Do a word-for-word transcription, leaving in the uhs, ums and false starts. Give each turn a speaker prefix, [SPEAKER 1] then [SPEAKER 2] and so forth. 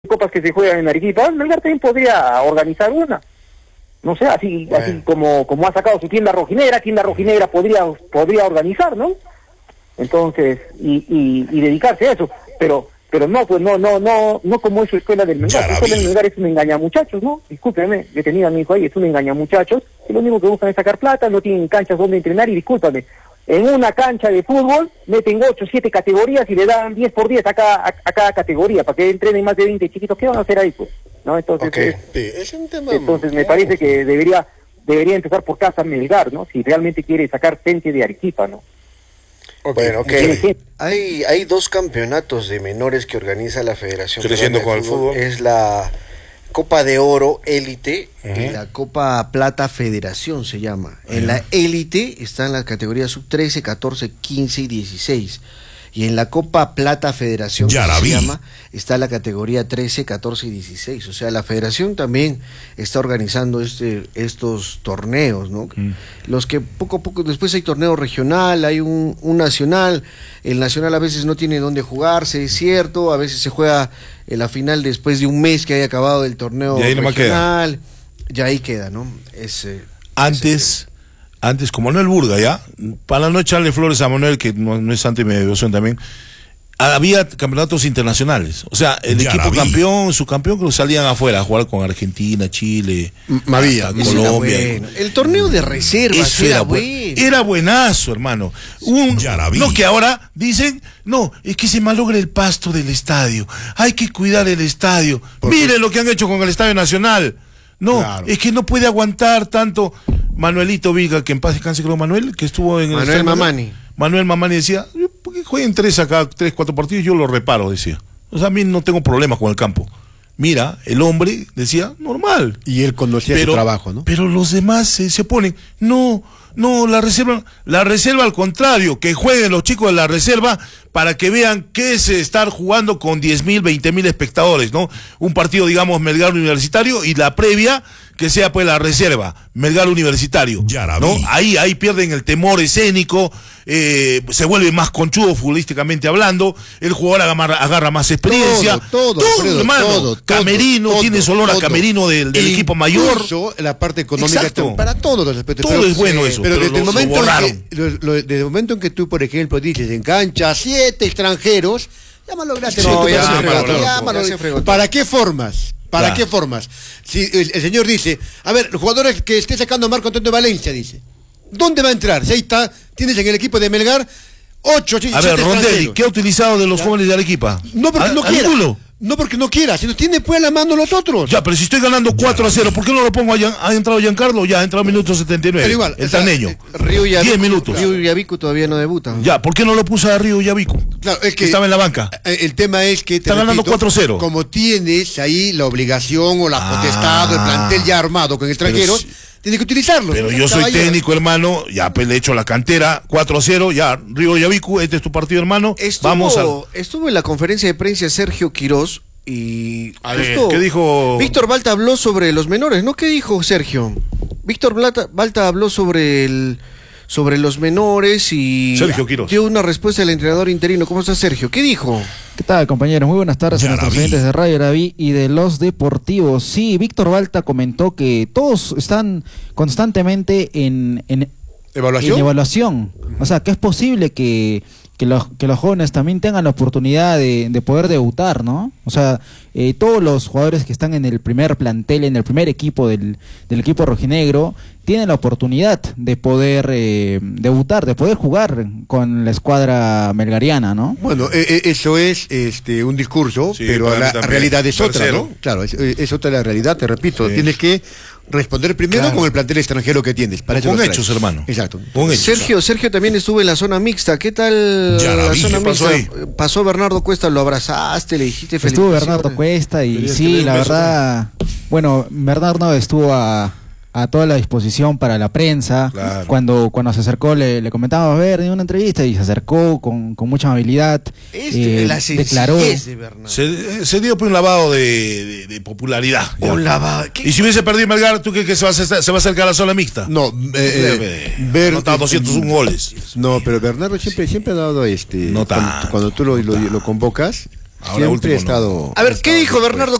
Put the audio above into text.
[SPEAKER 1] copas que se juegan en Arequipa, Melgar también podría organizar una. No sé, así bueno. así como como ha sacado su tienda rojinegra, tienda rojinegra podría podría organizar, ¿no? Entonces, y, y, y dedicarse a eso, pero pero no, pues no, no, no, no como es su escuela del Melgar. La escuela del Melgar es un engañamuchachos, ¿no? Discúlpeme, he tenido a mi hijo ahí, es un engañamuchachos, y lo único que buscan es sacar plata, no tienen canchas donde entrenar, y discúlpame, en una cancha de fútbol meten ocho, siete categorías y le dan diez por diez a cada, a, a cada categoría, para que entrenen más de veinte chiquitos. ¿Qué van a hacer ahí, pues? ¿No? Entonces,
[SPEAKER 2] okay.
[SPEAKER 1] es,
[SPEAKER 2] sí, es un tema
[SPEAKER 1] entonces me parece que debería debería empezar por Casa Melgar, ¿no? Si realmente quiere sacar gente de Arequipa, ¿no?
[SPEAKER 2] Okay. Bueno, ok. Hay, hay dos campeonatos de menores que organiza la Federación
[SPEAKER 3] Creciendo con el fútbol.
[SPEAKER 2] Es la Copa de Oro Élite
[SPEAKER 3] uh-huh.
[SPEAKER 2] y la Copa Plata Federación se llama. Uh-huh. En la Élite están las categorías sub trece, catorce, quince y dieciséis. Y en la Copa Plata Federación,
[SPEAKER 3] ya
[SPEAKER 2] que
[SPEAKER 3] la
[SPEAKER 2] se
[SPEAKER 3] vi.
[SPEAKER 2] llama, está la categoría trece, catorce y dieciséis. O sea, la Federación también está organizando este, estos torneos, ¿no? Mm. Los que poco a poco, después hay torneo regional, hay un, un nacional. El nacional a veces no tiene dónde jugarse, es cierto. A veces se juega en la final después de un mes que haya acabado el torneo
[SPEAKER 3] y ahí
[SPEAKER 2] regional.
[SPEAKER 3] No queda.
[SPEAKER 2] Ya ahí queda, ¿no? Es, eh,
[SPEAKER 3] Antes... Antes, como Manuel Burga, ¿ya? Para no echarle flores a Manuel, que no, no es santo y mi devoción también, había campeonatos internacionales. O sea, el ya equipo campeón, su campeón, que salían afuera a jugar con Argentina, Chile,
[SPEAKER 2] Mavía,
[SPEAKER 3] Colombia.
[SPEAKER 2] Bueno. El torneo de reservas
[SPEAKER 3] era,
[SPEAKER 2] era
[SPEAKER 3] bueno. Era buenazo, hermano. Un, no que ahora dicen, no, es que se malogra el pasto del estadio. Hay que cuidar el estadio. Miren lo que han hecho con el Estadio Nacional. No, claro. Es que no puede aguantar tanto. Manuelito Viga, que en paz descanse, creo Manuel, que estuvo en
[SPEAKER 2] Manuel
[SPEAKER 3] el
[SPEAKER 2] Mamani.
[SPEAKER 3] Manuel Mamani decía, ¿por qué jueguen tres acá, tres, cuatro partidos? Yo lo reparo, decía. O sea, a mí no tengo problemas con el campo. Mira, el hombre decía, normal.
[SPEAKER 2] Y él conocía
[SPEAKER 3] pero,
[SPEAKER 2] su trabajo, ¿no?
[SPEAKER 3] Pero los demás se, se oponen. No, no, la reserva, la reserva al contrario, que jueguen los chicos de la reserva para que vean qué es estar jugando con diez mil, veinte mil espectadores, ¿no? Un partido, digamos, Melgar Universitario, y la previa que sea pues la reserva, Melgar Universitario, ¿no? Ahí, ahí pierden el temor escénico, eh, se vuelve más conchudo futbolísticamente hablando, el jugador agarra, agarra más experiencia,
[SPEAKER 2] todo, todo,
[SPEAKER 3] todo,
[SPEAKER 2] Fredo,
[SPEAKER 3] hermano,
[SPEAKER 2] todo,
[SPEAKER 3] camerino,
[SPEAKER 2] todo,
[SPEAKER 3] tienes olor
[SPEAKER 2] todo.
[SPEAKER 3] a camerino del, del equipo mayor.
[SPEAKER 2] La parte económica
[SPEAKER 3] Exacto.
[SPEAKER 2] Para todos los aspectos.
[SPEAKER 3] Todo
[SPEAKER 2] pero,
[SPEAKER 3] es bueno eso,
[SPEAKER 2] pero,
[SPEAKER 3] pero
[SPEAKER 2] desde,
[SPEAKER 3] lo,
[SPEAKER 2] el momento
[SPEAKER 3] lo borraron.
[SPEAKER 2] En que, lo, lo, desde el momento en que tú, por ejemplo, dices en cancha siete extranjeros, ya malograste.
[SPEAKER 3] No,
[SPEAKER 2] ya,
[SPEAKER 3] ya,
[SPEAKER 2] ya,
[SPEAKER 3] ya,
[SPEAKER 2] ya, ya, ¿para qué formas? ¿Para ya. qué formas? Si el, el señor dice, a ver, los jugadores que esté sacando Marco Antonio Valencia, dice, ¿dónde va a entrar? Si ahí está, tienes en el equipo de Melgar ocho, siete,
[SPEAKER 3] a ver, Rondelli, ¿qué ha utilizado de los ¿ya? jóvenes de Arequipa?
[SPEAKER 2] No, porque
[SPEAKER 3] ¿A,
[SPEAKER 2] no quiera.
[SPEAKER 3] Ninguno?
[SPEAKER 2] No porque no quiera, si nos tiene pues la mano los otros.
[SPEAKER 3] Ya, pero si estoy ganando cuatro a cero, ¿por qué no lo pongo? ¿Ha, ha entrado Giancarlo? Ya, ha entrado minuto setenta y nueve. Pero igual, el taneño. diez minutos.
[SPEAKER 2] Río Yavicu todavía no debuta.
[SPEAKER 3] Ya, ¿por qué no lo puso a Río Yavicu?
[SPEAKER 2] Claro, es que
[SPEAKER 3] estaba en la banca.
[SPEAKER 2] El tema es que
[SPEAKER 3] está ganando cuatro a cero.
[SPEAKER 2] Como tienes ahí la obligación o la ah, potestad, el plantel ya armado con extranjeros, tienes que utilizarlo.
[SPEAKER 3] Pero yo soy técnico, hermano, ya pues le he hecho la cantera, cuatro a cero, ya, Río Yavicu, este es tu partido, hermano.
[SPEAKER 2] Estuvo, Vamos a... estuvo en la conferencia de prensa Sergio Quirós. Y
[SPEAKER 3] a ver, ¿qué dijo?
[SPEAKER 2] Víctor Balta habló sobre los menores, ¿no? ¿Qué dijo Sergio? Víctor Balta, Balta habló sobre el sobre los menores y
[SPEAKER 3] Sergio Quirós
[SPEAKER 2] dio una respuesta al entrenador interino. ¿Cómo está Sergio? ¿Qué dijo?
[SPEAKER 4] ¿Qué tal, compañeros? Muy buenas tardes ya a nuestros oyentes de Radio Araví y de los deportivos. Sí, Víctor Balta comentó que todos están constantemente en, en,
[SPEAKER 2] ¿Evaluación?
[SPEAKER 4] en evaluación. O sea, que es posible que Que los, que los jóvenes también tengan la oportunidad de, de poder debutar, ¿no? O sea, eh, todos los jugadores que están en el primer plantel, en el primer equipo del, del equipo rojinegro, tienen la oportunidad de poder eh, debutar, de poder jugar con la escuadra melgariana, ¿no?
[SPEAKER 2] Bueno, eh, eso es este un discurso, sí, pero la realidad es otra, ¿no? Claro, es, es otra la realidad, te repito, sí. Tienes que responder primero claro. con el plantel extranjero que tienes. Para
[SPEAKER 3] con hechos, hermano.
[SPEAKER 2] Exacto.
[SPEAKER 3] Con hechos.
[SPEAKER 2] Sergio, Sergio también estuvo en la zona mixta. ¿Qué tal
[SPEAKER 3] ya la,
[SPEAKER 2] la
[SPEAKER 3] vi,
[SPEAKER 2] zona
[SPEAKER 3] pasó
[SPEAKER 2] mixta? Ahí? Pasó Bernardo Cuesta, lo abrazaste, le dijiste feliz.
[SPEAKER 4] Estuvo Bernardo Cuesta y sí, la verdad, bueno, Bernardo estuvo a a toda la disposición para la prensa. Claro. Cuando cuando se acercó le, le comentábamos, a ver, en una entrevista, y se acercó con, con mucha amabilidad.
[SPEAKER 2] Este,
[SPEAKER 4] eh,
[SPEAKER 2] la
[SPEAKER 4] declaró.
[SPEAKER 2] De
[SPEAKER 3] se, se dio por un lavado de, de, de popularidad.
[SPEAKER 2] Un lavado.
[SPEAKER 3] Y si hubiese perdido Melgar, ¿tú crees que se va, a, se va a acercar a la zona mixta?
[SPEAKER 2] No, eh, eh,
[SPEAKER 3] ver, notado doscientos uno goles.
[SPEAKER 2] No, pero Bernardo siempre siempre ha dado este.
[SPEAKER 3] No
[SPEAKER 2] cuando, cuando tú lo, lo, lo convocas.
[SPEAKER 3] Ahora
[SPEAKER 5] Siempre
[SPEAKER 3] último
[SPEAKER 5] he
[SPEAKER 3] no.
[SPEAKER 5] estado...
[SPEAKER 2] A ver, ¿qué dijo Bernardo